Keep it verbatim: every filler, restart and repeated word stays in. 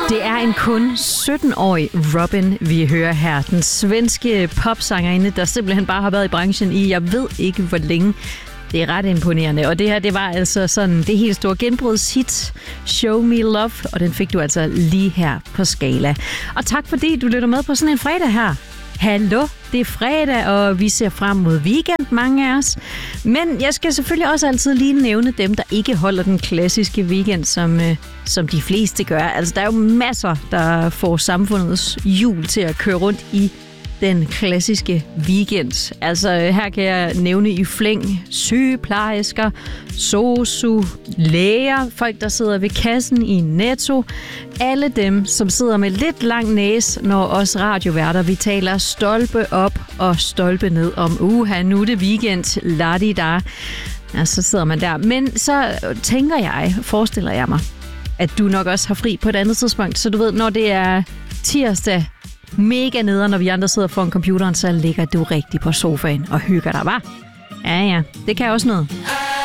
Det er en kun sytten-årig Robyn, vi hører her. Den svenske popsangerinde, der simpelthen bare har været i branchen i, jeg ved ikke hvor længe. Det er ret imponerende. Og det her, det var altså sådan det helt store genbrudshit, Show Me Love. Og den fik du altså lige her på Skala. Og tak fordi du lytter med på sådan en fredag her. Hallo, det er fredag, og vi ser frem mod weekend, mange af os. Men jeg skal selvfølgelig også altid lige nævne dem, der ikke holder den klassiske weekend, som, øh, som de fleste gør. Altså, der er jo masser, der får samfundets hjul til at køre rundt i den klassiske weekend. Altså, her kan jeg nævne i flæng sygeplejersker, sosu, læger, folk, der sidder ved kassen i Netto. Alle dem, som sidder med lidt lang næse, når os radioværter, vi taler stolpe op og stolpe ned om, uha, nu er det weekend, la-di-da. Ja, så sidder man der. Men så tænker jeg, forestiller jeg mig, at du nok også har fri på et andet tidspunkt. Så du ved, når det er tirsdag, mega nederen, når vi andre sidder foran computeren, så ligger du rigtig på sofaen og hygger dig, hva'? Ja, ja, det kan også noget.